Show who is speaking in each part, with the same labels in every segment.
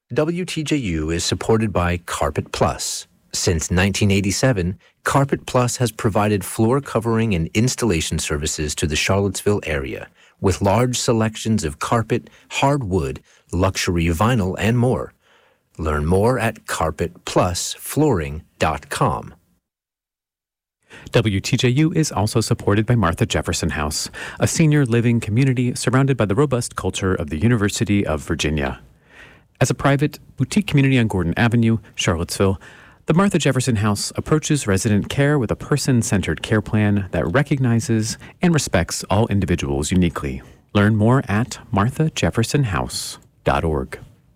Speaker 1: WTJU is supported by Carpet Plus. Since 1987, Carpet Plus has provided floor covering and installation services to the Charlottesville area, with large selections of carpet, hardwood, luxury vinyl, and more. Learn more at carpetplusflooring.com.
Speaker 2: WTJU is also supported by Martha Jefferson House, a senior living community surrounded by the robust culture of the University of Virginia. As a private, boutique community on Gordon Avenue, Charlottesville, the Martha Jefferson House approaches resident care with a person-centered care plan that recognizes and respects all individuals uniquely. Learn more at marthajeffersonhouse.org.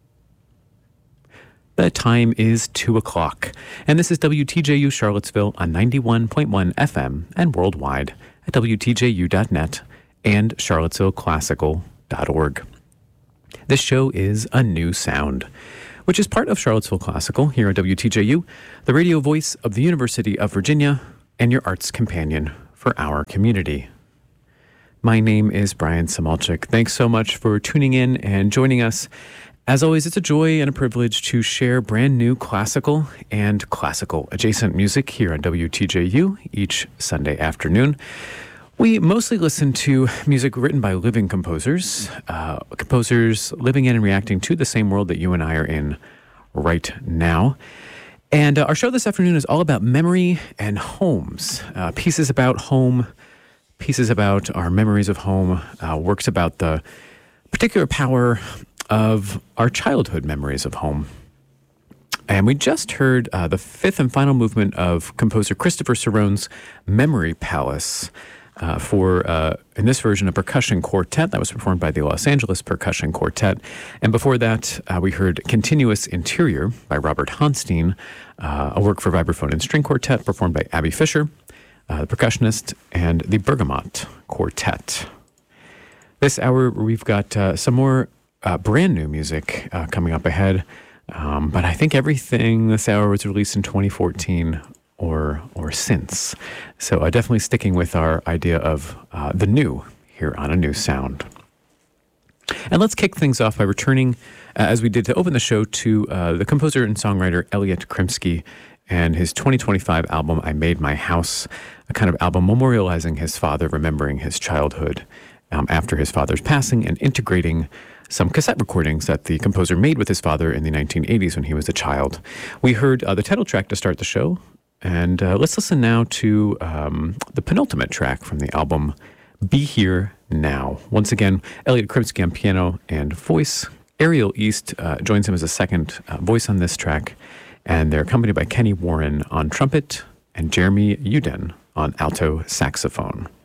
Speaker 2: The time is 2 o'clock, and this is WTJU Charlottesville on 91.1 FM and worldwide at WTJU.net and charlottesvilleclassical.org. This show is A New Sound, which is part of Charlottesville Classical here at WTJU, the radio voice of the University of Virginia and your arts companion for our community. My name is Brian Samalchik. Thanks so much for tuning in and joining us. As always, it's a joy and a privilege to share brand new classical and classical adjacent music here on WTJU each Sunday afternoon. We mostly listen to music written by living composers, composers living in and reacting to the same world that you and I are in right now. And our show this afternoon is all about memory and homes, pieces about home, pieces about our memories of home, works about the particular power of our childhood memories of home. And we just heard the fifth and final movement of composer Christopher Cerrone's Memory Palace in this version, a percussion quartet that was performed by the Los Angeles Percussion Quartet. And before that, we heard Continuous Interior by Robert Honstein, a work for vibraphone and string quartet performed by Abby Fisher, the percussionist, and the Bergamot Quartet. This hour, we've got some more brand new music coming up ahead, but I think everything this hour was released in 2014 or since. So definitely sticking with our idea of the new here on A New Sound. And let's kick things off by returning, as we did to open the show, to the composer and songwriter Elliot Krimsky and his 2025 album, I Made My House, a kind of album memorializing his father, remembering his childhood after his father's passing, and integrating some cassette recordings that the composer made with his father in the 1980s when he was a child. We heard the title track to start the show, and let's listen now to the penultimate track from the album, Be Here Now. Once again, Elliot Krimsky on piano and voice. Ariel East joins him as a second voice on this track, and they're accompanied by Kenny Warren on trumpet and Jeremy Uden on alto saxophone.